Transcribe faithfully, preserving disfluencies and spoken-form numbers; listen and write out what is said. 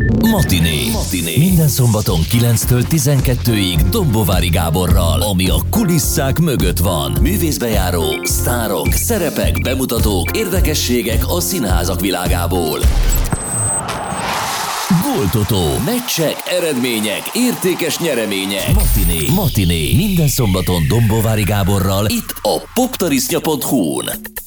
Matiné. Matiné. Minden szombaton kilenctől tizenkettőig Dombovári Gáborral, ami a kulisszák mögött van. Művészbejáró, sztárok, szerepek, bemutatók, érdekességek a színházak világából. Góltotó. Meccsek, eredmények, értékes nyeremények. Matiné. Matiné. Minden szombaton Dombovári Gáborral itt a poptarisznya pont hu-n.